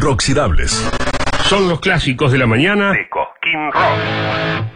inoxidables. Son los clásicos de la mañana de Cosquín Rock.